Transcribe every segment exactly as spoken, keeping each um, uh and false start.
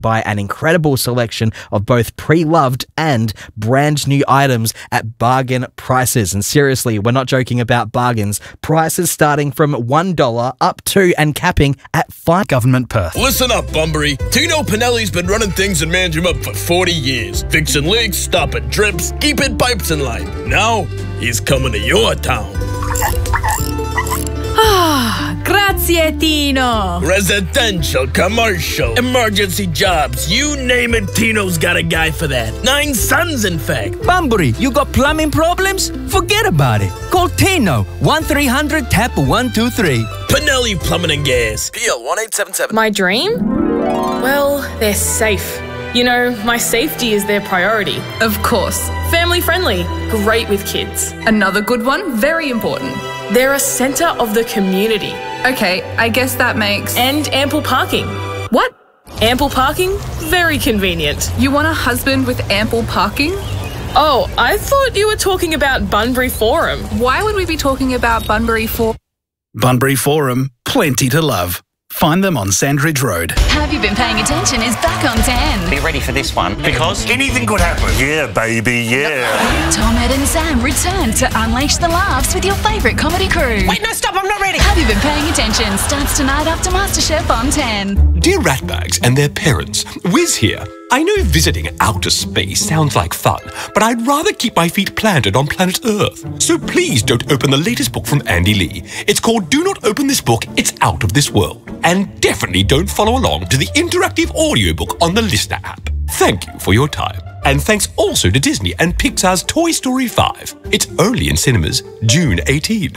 Buy an incredible selection of both pre-loved and brand new items at bargain prices. And seriously, we're not joking about bargains. Prices starting from one dollar up to and capping at five. Government Perth. Listen up, Bunbury. Tino Pinelli's been running things in Manjimup for forty years. Fixing leaks, stopping drips, keeping pipes in line. Now, he's coming to your town. Ah, grazie Tino. Residential, commercial, emergency jobs, you name it, Tino's got a guy for that. Nine sons, in fact. Bunbury, you got plumbing problems? Forget about it. Call Tino, one three hundred tap one two three. Pinelli Plumbing and Gas. P L one eight seven seven. My dream? Well, they're safe. You know, my safety is their priority. Of course. Family friendly, great with kids. Another good one, very important. They're a centre of the community. Okay, I guess that makes... And ample parking. What? Ample parking? Very convenient. You want a husband with ample parking? Oh, I thought you were talking about Bunbury Forum. Why would we be talking about Bunbury Forum? Bunbury Forum, plenty to love. Find them on Sandridge Road. Have You Been Paying Attention is back on ten. Be ready for this one, because anything could happen. Yeah, baby, yeah. Tom, Ed and Sam return to unleash the laughs with your favourite comedy crew. Wait, no, stop, I'm not ready. Have You Been Paying Attention starts tonight after MasterChef on ten. Dear Ratbags and their parents, Wiz here. I know visiting outer space sounds like fun, but I'd rather keep my feet planted on planet Earth. So please don't open the latest book from Andy Lee. It's called Do Not Open This Book, It's Out of This World. And definitely don't follow along to the interactive audiobook on the Listener app. Thank you for your time. And thanks also to Disney and Pixar's Toy Story five. It's only in cinemas June eighteenth.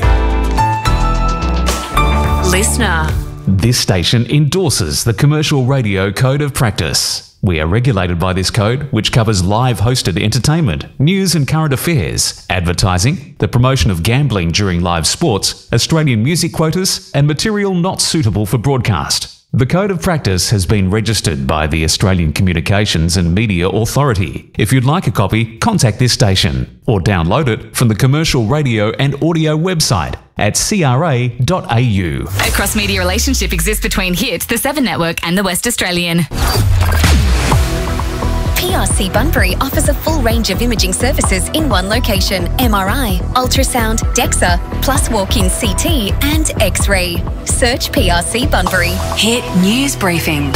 Listener. This station endorses the Commercial Radio Code of Practice. We are regulated by this code, which covers live hosted entertainment, news and current affairs, advertising, the promotion of gambling during live sports, Australian music quotas, and material not suitable for broadcast. The Code of Practice has been registered by the Australian Communications and Media Authority. If you'd like a copy, contact this station or download it from the Commercial Radio and Audio website at c r a dot a u. A cross-media relationship exists between Hit, the Seven Network and the West Australian. P R C Bunbury offers a full range of imaging services in one location: M R I, ultrasound, DEXA, plus walk-in C T and X-ray. Search P R C Bunbury. Hit News Briefing.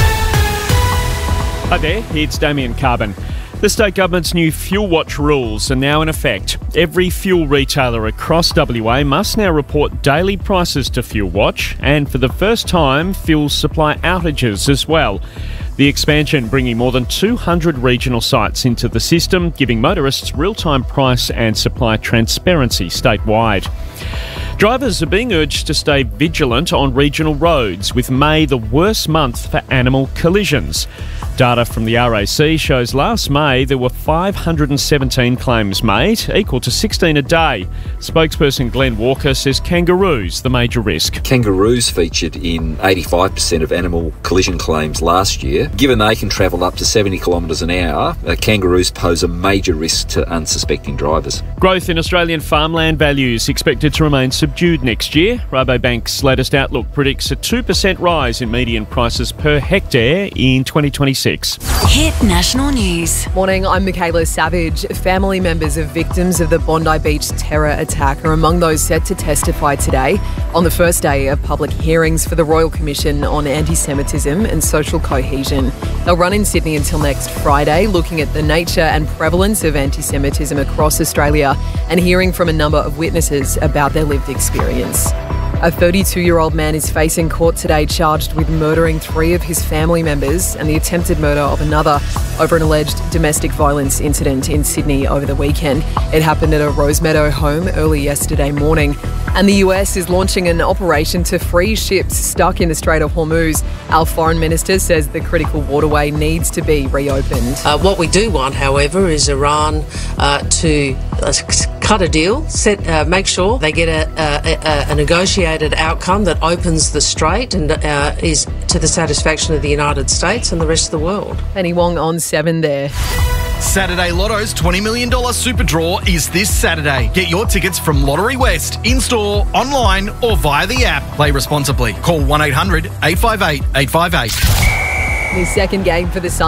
Hi there, it's Damien Carbon. The state government's new Fuel Watch rules are now in effect. Every fuel retailer across W A must now report daily prices to Fuel Watch, and for the first time, fuel supply outages as well. The expansion bringing more than two hundred regional sites into the system, giving motorists real-time price and supply transparency statewide. Drivers are being urged to stay vigilant on regional roads, with May the worst month for animal collisions. Data from the R A C shows last May there were five hundred seventeen claims made, equal to sixteen a day. Spokesperson Glenn Walker says kangaroos the major risk. Kangaroos featured in eighty-five percent of animal collision claims last year. Given they can travel up to seventy kilometres an hour, uh, kangaroos pose a major risk to unsuspecting drivers. Growth in Australian farmland values expected to remain subdued next year. Rabobank's latest outlook predicts a two percent rise in median prices per hectare in twenty twenty-six. Hit National News. Morning, I'm Michaela Savage. Family members of victims of the Bondi Beach terror attack are among those set to testify today on the first day of public hearings for the Royal Commission on Anti-Semitism and Social Cohesion. They'll run in Sydney until next Friday, looking at the nature and prevalence of anti-Semitism across Australia and hearing from a number of witnesses about their lived experience. A thirty-two-year-old man is facing court today charged with murdering three of his family members and the attempted murder of another over an alleged domestic violence incident in Sydney over the weekend. It happened at a Rosemeadow home early yesterday morning. And the U S is launching an operation to free ships stuck in the Strait of Hormuz. Our foreign minister says the critical waterway needs to be reopened. Uh, what we do want, however, is Iran uh, to uh, cut a deal, set, uh, make sure they get a, a, a negotiated outcome that opens the strait and uh, is to the satisfaction of the United States and the rest of the world. Penny Wong on seven there. Saturday Lotto's twenty million dollars Super Draw is this Saturday. Get your tickets from Lottery West, in-store, online or via the app. Play responsibly. Call one eight hundred eight five eight eight five eight. His second game for the Suns.